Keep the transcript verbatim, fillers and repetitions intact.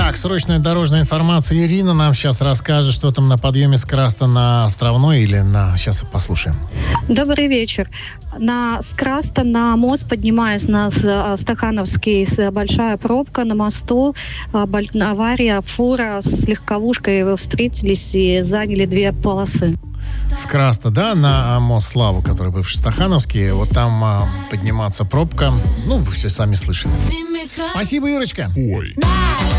Так, срочная дорожная информация. Ирина нам сейчас расскажет, что там на подъеме с Краста на Островной или на... Сейчас послушаем. Добрый вечер. На с Краста на мост, поднимаясь на Стахановский, большая пробка на мосту, авария, фура с легковушкой встретились и заняли две полосы. С Краста, да, на мост Славу, который бывший Стахановский. Вот там а, подниматься пробка. Ну, вы все сами слышали. Спасибо, Ирочка. Ой.